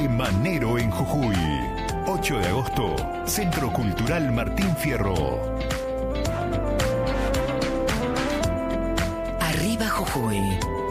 Manero en Jujuy. 8 de agosto, Centro Cultural Martín Fierro. Arriba Jujuy.